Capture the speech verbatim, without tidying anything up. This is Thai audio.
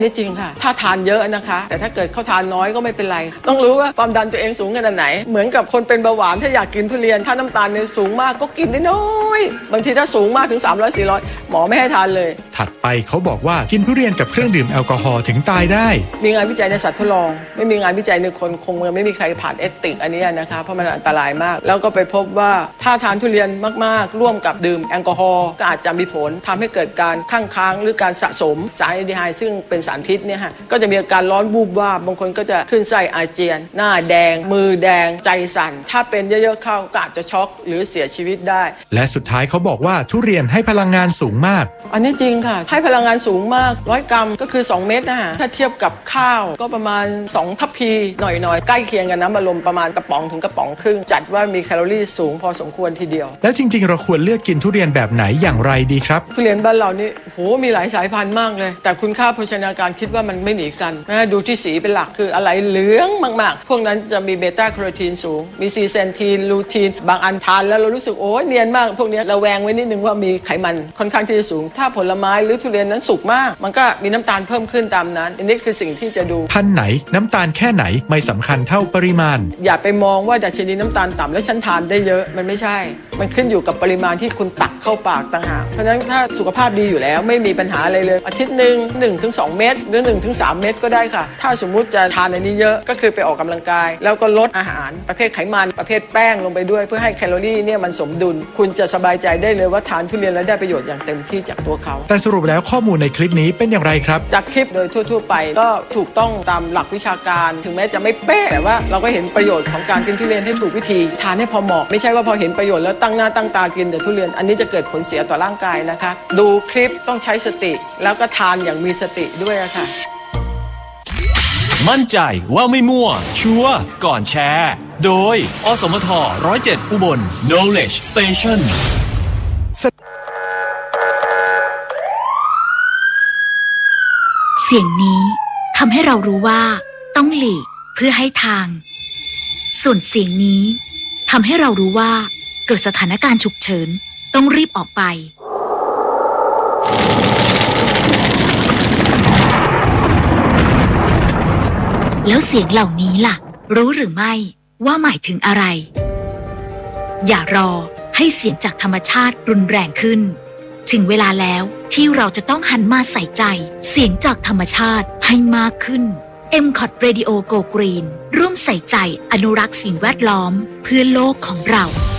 นี่จริงค่ะถ้าทานเยอะนะคะแต่ถ้าเกิดเขาทานน้อยก็ไม่เป็นไรต้องรู้ว่าความดันตัวเองสูงขนาดไหนเหมือนกับคนเป็นเบาหวานถ้าอยากกินทุเรียนถ้าน้ำตาลเนี่ยสูงมากก็กินได้น้อยบางทีถ้าสูงมากถึงสามร้อย สี่ร้อยหมอไม่ให้ทานเลยถัดไปเขาบอกว่ากินทุเรียนกับเครื่องดื่มแอลกอฮอล์ถึงตายได้มีงานวิจัยในสัตว์ทดลองไม่มีงานวิจัยในคนคงไม่มีใครผ่านเอติกอันนี้นะคะเพราะมันอันตรายมากแล้วก็ไปพบว่าถ้าทานทุเรียนมากๆร่วมกับดื่มแอลกอฮอล์ก็อาจจะมีผลทำให้เกิดการข้างค้างหรือการสะสมสารอะดีไฮด์ซึ่งเป็นสารพิษเนี่ยฮะก็จะมีอาการร้อนวูบวาบบางคนก็จะขึ้นไส้อาเจียนหน้าแดงมือแดงใจสั่นถ้าเป็นเยอะๆเข้าก็อาจจะช็อกหรือเสียชีวิตได้และสุดท้ายเขาบอกว่าทุเรียนให้พลังงานสูงมากอันนี้จริงค่ะให้พลังงานสูงมากร้อยกรัมก็คือสองเม็ดนะฮะถ้าเทียบกับข้าวก็ประมาณสองทัพพีหน่อยๆใกล้เคียงกันน้ำอัดลมประมาณกระป๋องถึงกระป๋องครึ่งจัดว่ามีแคลอรี่สูงพอสมควรทีเดียวแล้วจริงๆเราควรเลือกกินทุเรียนแบบไหนอย่างไรดีครับทุเรียนบ้านเรานี่โหมีหลายสายพันธุ์มากเลยแต่คุณค่าโภชนาการคิดว่ามันไม่หนีกันนะดูที่สีเป็นหลักคืออะไรเหลืองมากๆพวกนั้นจะมีเบต้าแคโรทีนสูงมีซีเซนทีนลูทีนบางอันทานแล้วเรารู้สึกโอ้เนียนมากพวกนี้ระแวงไว้นิดนึงว่ามีไขมันค่อนข้างที่จะสูงถ้าผลไม้หรือทุเรียนนั้นสุกมากมันก็มีน้ำตาลเพิ่มขึ้นตามนั้นอันนี้คือสิ่งที่จะดูพันธุ์ไหนน้ำตาลแค่ไหนไม่สำคัญเท่าปริมาณอย่าไปมองว่าดัชนีน้ำตาลต่ำแล้วฉันทานได้เยอะมันไม่ใช่มันขึ้นอยู่กับปริมาณที่คุณตักเข้าปากต่างหากเพราะฉะนั้นถ้าสุขภาพดีอยู่แล้วไม่มีปัญหาอะไรเลยอาทิตย์หนึ่ง หนึ่งถึงสอง เม็ดหรือ หนึ่งถึงสาม เม็ดก็ได้ค่ะถ้าสมมุติจะทานอันนี้เยอะก็คือไปออกกำลังกายแล้วก็ลดอาหารประเภทไขมันประเภทแป้งลงไปด้วยเพื่อให้แคลอรี่เนี่ยมันสมดุลคุณจะสบายใจได้เลยว่าทานทุเรียนแล้วได้ประโยชน์อย่างเต็มที่จากตัวเขาแต่สรุปแล้วข้อมูลในคลิปนี้เป็นอย่างไรครับจากคลิปโดยทั่วๆไปก็ถูกต้องตามหลักวิชาการถึงแม้จะไม่เป๊ะแต่ว่าเราก็เห็นประโยชน์ของการกินทุเรียนให้ถูกวิธีทานให้พอเหมาะไม่ใช่ว่าพอเห็นประโยชน์แล้วตั้งหน้าตั้งตากินแต่ทุเรียนอันนี้จะเกิดผลเสียต่อร่างกายนะคะดูคลิปต้องใช้สติแล้วก็ทานอย่างมีสติด้วยค่ะมั่นใจว่าไม่มั่วชัวร์ก่อนแชร์โดยอสมทหนึ่งศูนย์เจ็ดอุบล Knowledge Station เสียงนี้ทำให้เรารู้ว่าต้องหลีกเพื่อให้ทางส่วนเสียงนี้ทำให้เรารู้ว่าเกิดสถานการณ์ฉุกเฉินต้องรีบออกไปแล้วเสียงเหล่านี้ล่ะรู้หรือไม่ว่าหมายถึงอะไรอย่ารอให้เสียงจากธรรมชาติรุนแรงขึ้นถึงเวลาแล้วที่เราจะต้องหันมาใส่ใจเสียงจากธรรมชาติให้มากขึ้น เอ็ม คอท Radio Go Green ร่วมใส่ใจอนุรักษ์สิ่งแวดล้อมเพื่อโลกของเรา